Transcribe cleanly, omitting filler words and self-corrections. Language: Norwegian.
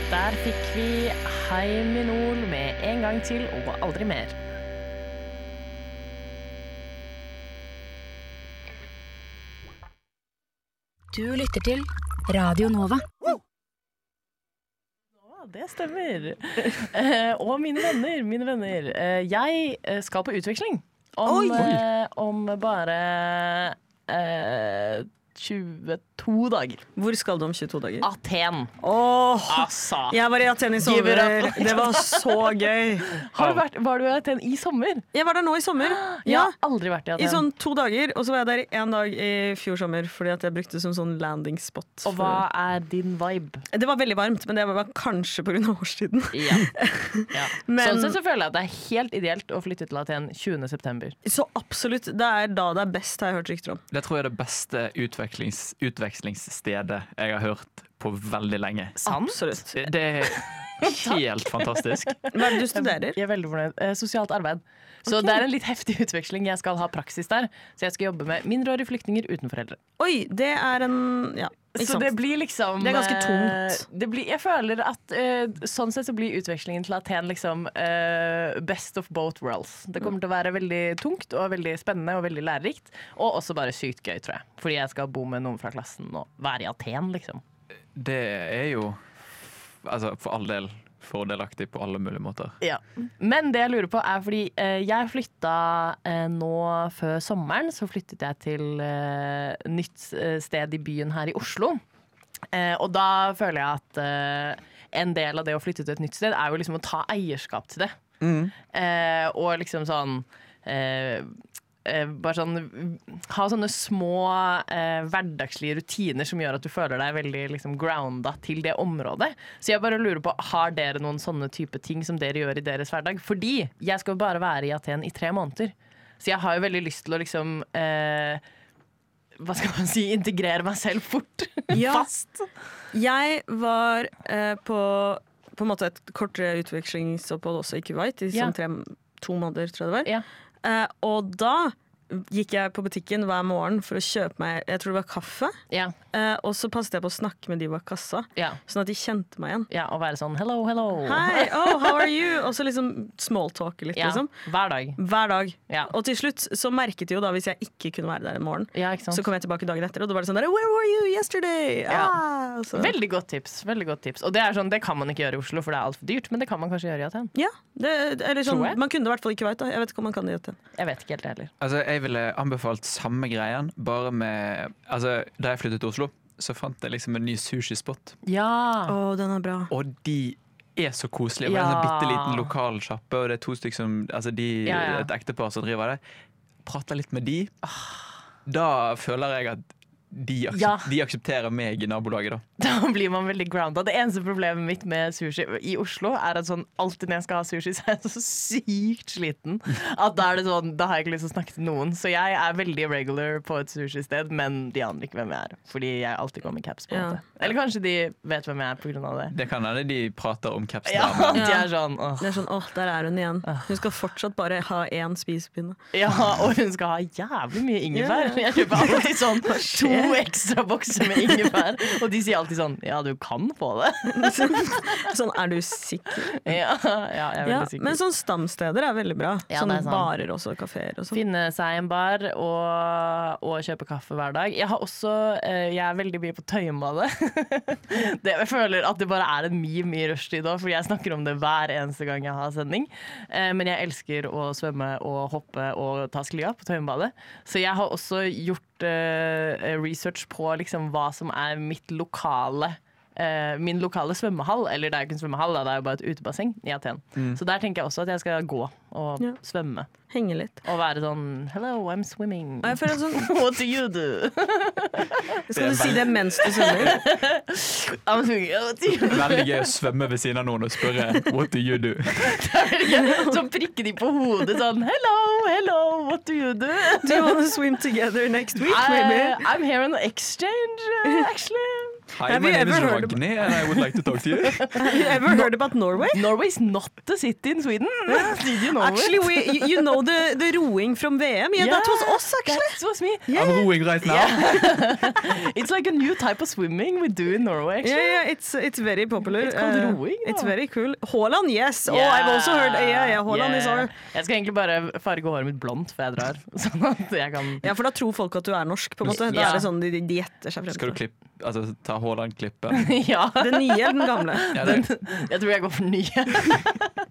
Der fikk vi Heiminol med en gang til og aldri mer. Du lytter til Radio Nova. Det stemmer. Og mine venner. Jeg skal på utveksling om bare 22 dager. Hvor skal du om 22 dager? Aten. Altså. Jeg var i Aten i sommer. Det var så gøy. Var du i Aten i sommer? Jeg var der nå i sommer. Jeg har aldri vært i Aten. I sånn 2 dager, og så var jeg der 1 dag i fjor sommer, fordi at jeg brukte det som sånn landing spot. Og hva er din vibe? Det var veldig varmt, men det var kanskje på grunn av årstiden. Ja. Men, sånn sett så føler jeg at det er helt ideelt å flytte til Aten 20. september. Så absolutt. Det er da det er best, har jeg hørt rykter om. Det tror jeg er det beste utvekslingsstedet jeg har hørt på veldig lenge. Absolutt. Det er helt fantastisk. Hva er det du studerer? Jeg er veldig fornøyd. Sosialt arbeid. Så det er en litt heftig utveksling. Jeg skal ha praksis der. Så jeg skal jobbe med mindreårige flyktninger uten foreldre. Oi, det er en... Ja, så det blir liksom... Det er ganske tungt. Jeg føler at sånn sett så blir utvekslingen til Aten liksom best of both worlds. Det kommer til å være veldig tungt og veldig spennende og veldig lærerikt. Og også bare sykt gøy, tror jeg. Fordi jeg skal bo med noen fra klassen og være i Aten, liksom. Det er jo for all del fordelaktig på alle mulige måter. Ja. Men det jeg lurer på er fordi jeg flytta nå før sommeren, så flyttet jeg til nytt sted i byen her i Oslo. Og da føler jeg at en del av det å flytte til et nytt sted er jo liksom å ta eierskap til det. Og liksom sånn bare sånn ha sånne små hverdagslige rutiner som gjør at du føler deg veldig liksom grounda til det området. Så jeg bare lurer på, har dere noen sånne type ting som dere gjør i deres hverdag? Fordi jeg skal bare være i Aten i 3 måneder. Så jeg har jo veldig lyst til å liksom hva skal man si, integrere meg selv fort. Fast. Jeg var på en måte et kortere utvekslingsopphold også i Kuwait i sånn 2 måneder, tror jeg det var. Ja. Og da gikk jeg på butikken hver morgen for å kjøpe meg, jeg tror det var kaffe. Ja. Og så passet jeg på å snakke med de bak kassa, sånn at de kjente meg igjen. Ja, og være sånn, hello. Hei, how are you? Og så liksom smalltalke litt, liksom. Hver dag. Ja. Og til slutt så merket de jo da, hvis jeg ikke kunne være der i morgen, så kom jeg tilbake dagen etter, og da var det sånn der, where were you yesterday? Veldig godt tips. Og det er sånn, det kan man ikke gjøre i Oslo, for det er alt for dyrt, men det kan man kanskje gjøre i Aten. Ja, eller sånn, man kunne det i hvert fall ikke vite, jeg vet ikke om man kan det i Aten. Jeg vet ikke helt heller. Altså, jeg ville anbefalt samme greien, bare med da jeg flyttet til Oslo, så fant jeg liksom en ny sushi-spot. Ja. Den er bra. Og de er så koselige. Det er en sånn bitteliten lokal sjappe, og det er 2 stykker som, et ektepar som driver det. Prater litt med de. Da føler jeg at de aksepterer meg i nabolaget da. Da blir man veldig grounded. Det eneste problemet mitt med sushi i Oslo er at sånn, alltid når jeg skal ha sushi, så er jeg så sykt sliten at da er det sånn, da har jeg ikke lyst til å snakke til noen. Så jeg er veldig regular på et sushi-sted, men de aner ikke hvem jeg er, fordi jeg alltid går med caps på en måte. Eller kanskje de vet hvem jeg er på grunn av det. Det kan være de prater om caps der. Ja, de er sånn, Det er sånn, der er hun igjen. Hun skal fortsatt bare ha 1 spisepinne. Ja, og hun skal ha jævlig mye ingefær. Jeg kjøper alltid sånn 2 ekstra bokser med ingefær, og de sier alltid sånn, ja, du kan få det. Sånn, er du sikker? Ja, jeg er veldig sikker. Men sånn stamsteder er veldig bra. Sånn barer også, kaféer og sånn. Finne seg en bar og kjøpe kaffe hver dag. Jeg har også, jeg er veldig mye på Tøyenbadet. Jeg føler at det bare er en mye rushtid da, fordi jeg snakker om det hver eneste gang jeg har sending. Men jeg elsker å svømme og hoppe og ta sklia på Tøyenbadet. Så jeg har også gjort research på liksom hva som er min lokale svømmehall, eller det er ikke en svømmehall, det er jo bare et utebasseng i Aten. Så der tenker jeg også at jeg skal gå og svømme. Henge litt. Og være sånn, hello, I'm swimming. Jeg føler sånn, what do you do? Skal du si det mens du svømmer? I'm swimming, what do you do? Veldig gøy å svømme ved siden av noen og spørre, what do you do? Så prikker de på hodet sånn, hello, what do you do? Do you want to swim together next week, maybe? I'm here on exchange, actually. Hi, my name is Ragney and I would like to talk to you. Have you ever heard about Norway? Norway's not the city in Sweden. Did you know actually, it? you know the rowing from VM? Yeah, that was us actually. That was me. Yeah. I'm rowing right now. Yeah. It's like a new type of swimming we do in Norway actually. Yeah, it's very popular. It's called rowing. It's very cool. Haaland, yes. Yeah. Oh, I've also heard. Yeah, Haaland is our. Jeg skal egentlig bare farge håret mitt blondt før jeg drar. Sånn at jeg kan... Ja, for da tror folk at du er norsk, på en måte. Da er det sånn de gjetter seg frem til. Skal du ta Haaland-klippen? Ja. Den nye eller den gamle? Ja, jeg tror jeg går for nye.